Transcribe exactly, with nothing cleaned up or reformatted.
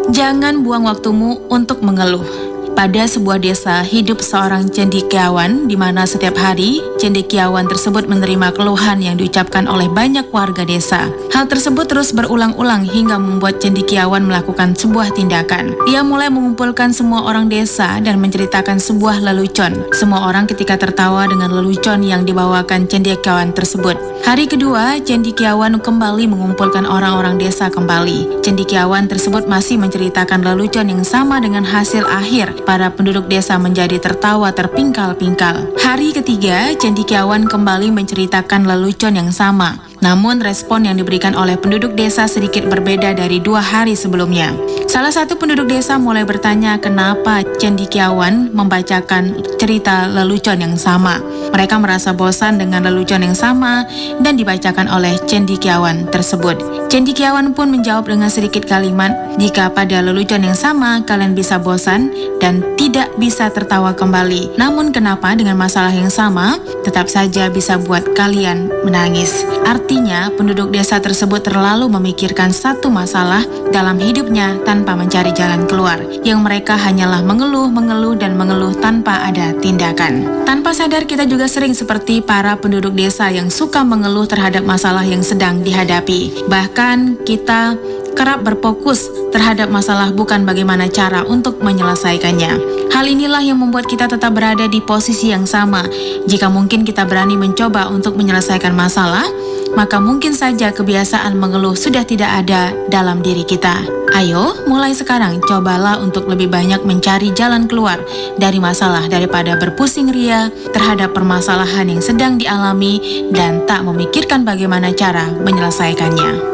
Jangan buang waktumu untuk mengeluh. Pada sebuah desa, hidup seorang cendekiawan di mana setiap hari cendekiawan tersebut menerima keluhan yang diucapkan oleh banyak warga desa. Hal tersebut terus berulang-ulang hingga membuat cendekiawan melakukan sebuah tindakan. Ia mulai mengumpulkan semua orang desa dan menceritakan sebuah lelucon. Semua orang ketika tertawa dengan lelucon yang dibawakan cendekiawan tersebut. Hari kedua, cendekiawan kembali mengumpulkan orang-orang desa kembali. Cendekiawan tersebut masih menceritakan lelucon yang sama dengan hasil akhir. Para penduduk desa menjadi tertawa terpingkal-pingkal. Hari ketiga, cendekiawan kembali menceritakan lelucon yang sama. Namun respon yang diberikan oleh penduduk desa sedikit berbeda dari dua hari sebelumnya. Salah satu penduduk desa mulai bertanya kenapa cendekiawan membacakan cerita lelucon yang sama. Mereka merasa bosan dengan lelucon yang sama dan dibacakan oleh cendekiawan tersebut. Cendekiawan pun menjawab dengan sedikit kalimat, jika pada lelucon yang sama kalian bisa bosan dan tidak bisa tertawa kembali. Namun kenapa dengan masalah yang sama tetap saja bisa buat kalian menangis? Artinya penduduk desa tersebut terlalu memikirkan satu masalah dalam hidupnya tanpa mencari jalan keluar. Yang mereka hanyalah mengeluh, mengeluh dan mengeluh tanpa ada tindakan. Tanpa sadar kita juga sering seperti para penduduk desa yang suka mengeluh terhadap masalah yang sedang dihadapi. Bahkan kita kerap berfokus terhadap masalah bukan bagaimana cara untuk menyelesaikannya. Hal inilah yang membuat kita tetap berada di posisi yang sama. Jika mungkin kita berani mencoba untuk menyelesaikan masalah, maka mungkin saja kebiasaan mengeluh sudah tidak ada dalam diri kita. Ayo, mulai sekarang cobalah untuk lebih banyak mencari jalan keluar dari masalah daripada berpusing ria terhadap permasalahan yang sedang dialami dan tak memikirkan bagaimana cara menyelesaikannya.